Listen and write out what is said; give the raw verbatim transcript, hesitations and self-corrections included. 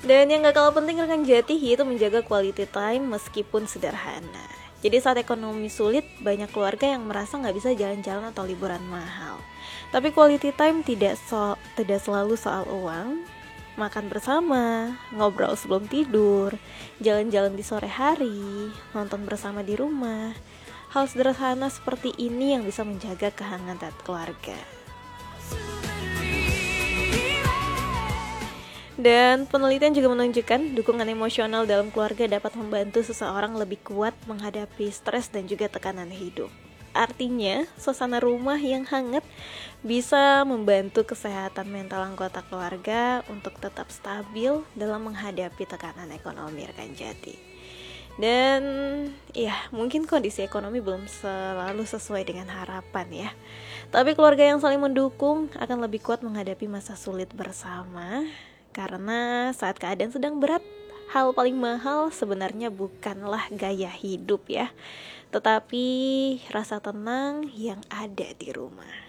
Dan yang gak kalah penting rekan Jati yaitu menjaga quality time meskipun sederhana. Jadi saat ekonomi sulit, banyak keluarga yang merasa gak bisa jalan-jalan atau liburan mahal. Tapi quality time tidak so, tidak selalu soal uang. Makan bersama, ngobrol sebelum tidur, jalan-jalan di sore hari, nonton bersama di rumah. Hal sederhana seperti ini yang bisa menjaga kehangatan keluarga. Dan penelitian juga menunjukkan dukungan emosional dalam keluarga dapat membantu seseorang lebih kuat menghadapi stres dan juga tekanan hidup. Artinya, suasana rumah yang hangat bisa membantu kesehatan mental anggota keluarga untuk tetap stabil dalam menghadapi tekanan ekonomi rekan Jati. Dan ya, mungkin kondisi ekonomi belum selalu sesuai dengan harapan ya. Tapi keluarga yang saling mendukung akan lebih kuat menghadapi masa sulit bersama. Karena saat keadaan sedang berat, hal paling mahal sebenarnya bukanlah gaya hidup ya, tetapi rasa tenang yang ada di rumah.